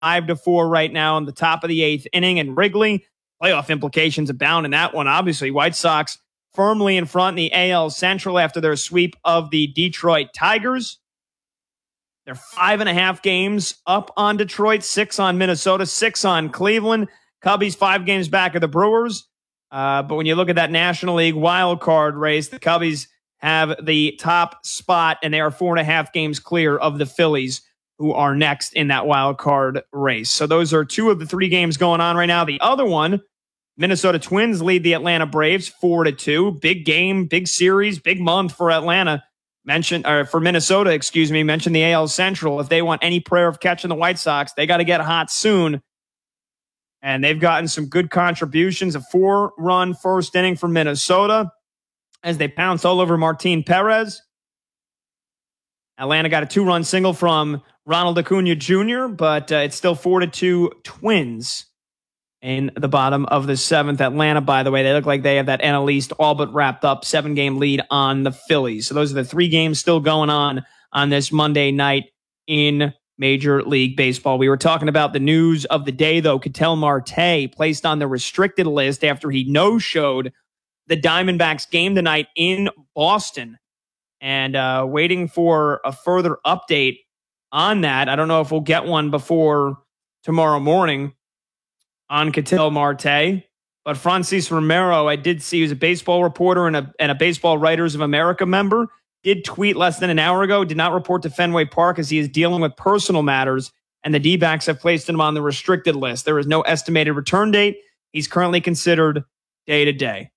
5-4 right now in the top of the 8th inning. And Wrigley, playoff implications abound in that one. Obviously, White Sox firmly in front in the AL Central after their sweep of the Detroit Tigers. They're 5.5 games up on Detroit, 6 on Minnesota, 6 on Cleveland. Cubbies 5 games back of the Brewers. But when you look at that National League wild card race, the Cubbies have the top spot, and they are 4.5 games clear of the Phillies, who are next in that wild card race. So those are 2 of the 3 games going on right now. The other one, Minnesota Twins lead the Atlanta Braves 4-2. Big game, big series, big month for Atlanta. For Minnesota, mentioned the AL Central. If they want any prayer of catching the White Sox, they got to get hot soon. And they've gotten some good contributions. A 4-run first inning for Minnesota as they pounce all over Martin Perez. Atlanta got a 2-run single from Ronald Acuna Jr., but it's still 4-2 Twins in the bottom of the 7th. Atlanta, by the way, they look like they have that NL East all but wrapped up, 7-game lead on the Phillies. So those are the 3 games still going on this Monday night in Major League Baseball. We were talking about the news of the day, though. Ketel Marte placed on the restricted list after he no-showed the Diamondbacks game tonight in Boston. And waiting for a further update on that. I don't know if we'll get one before tomorrow morning on Ketel Marte. But Francis Romero, I did see, who's a baseball reporter and a Baseball Writers of America member, did tweet less than an hour ago, did not report to Fenway Park as he is dealing with personal matters, and the D-backs have placed him on the restricted list. There is no estimated return date. He's currently considered day-to-day.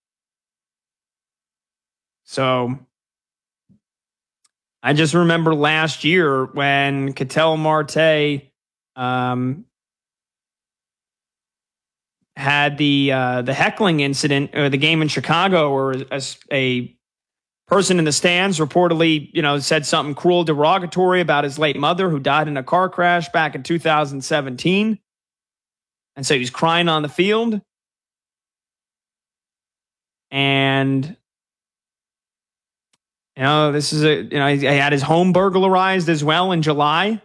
So I just remember last year when Ketel Marte had the heckling incident, or the game in Chicago, where a person in the stands reportedly, said something cruel, derogatory about his late mother who died in a car crash back in 2017. And so he was crying on the field. And this is he had his home burglarized as well in July.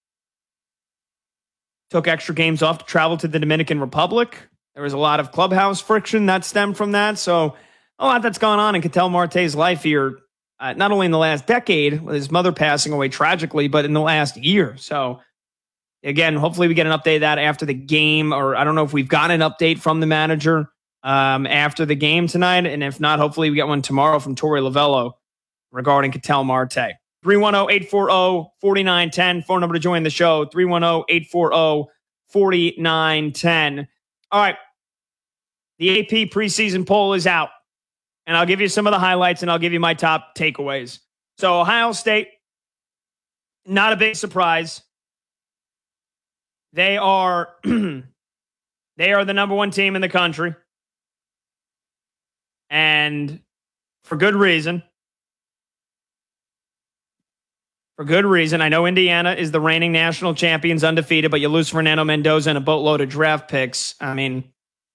Took extra games off to travel to the Dominican Republic. There was a lot of clubhouse friction that stemmed from that. So a lot that's gone on in Ketel Marte's life here, not only in the last decade, with his mother passing away tragically, but in the last year. So again, hopefully we get an update of that after the game, or I don't know if we've got an update from the manager after the game tonight. And if not, hopefully we get one tomorrow from Torey Lovello regarding Ketel Marte. 310-840-4910. Phone number to join the show, 310-840-4910. All right. The AP preseason poll is out. And I'll give you some of the highlights, and I'll give you my top takeaways. So Ohio State, not a big surprise. They are the number 1 team in the country. And for good reason. For good reason. I know Indiana is the reigning national champions, undefeated, but you lose Fernando Mendoza and a boatload of draft picks. I mean,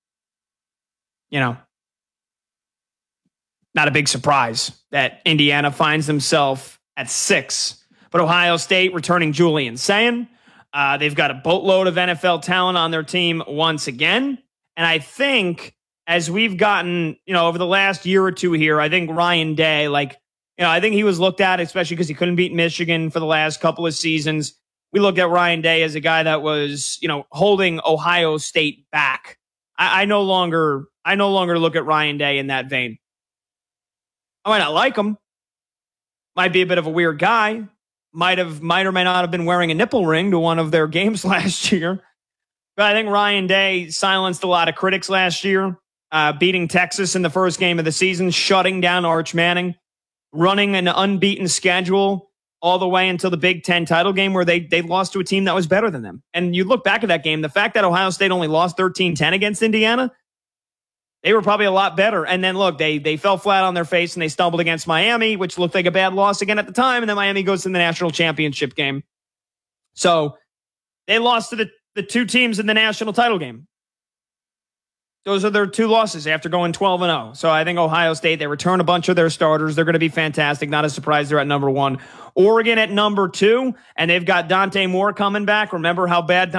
not a big surprise that Indiana finds themselves at 6. But Ohio State returning Julian Sayin. They've got a boatload of NFL talent on their team once again. And I think as we've gotten, over the last year or two here, I think Ryan Day, I think he was looked at, especially because he couldn't beat Michigan for the last couple of seasons. We looked at Ryan Day as a guy that was, holding Ohio State back. I no longer look at Ryan Day in that vein. I might not like him. Might be a bit of a weird guy. Might or may not have been wearing a nipple ring to one of their games last year. But I think Ryan Day silenced a lot of critics last year, beating Texas in the first game of the season, shutting down Arch Manning, running an unbeaten schedule all the way until the Big Ten title game, where they lost to a team that was better than them. And you look back at that game, the fact that Ohio State only lost 13-10 against Indiana, they were probably a lot better. And then look, they fell flat on their face and they stumbled against Miami, which looked like a bad loss again at the time. And then Miami goes to the national championship game. So they lost to the 2 teams in the national title game. Those are their two losses after going 12-0. So I think Ohio State, they return a bunch of their starters. They're going to be fantastic. Not a surprise they're at number one. Oregon at number two, and they've got Dante Moore coming back. Remember how bad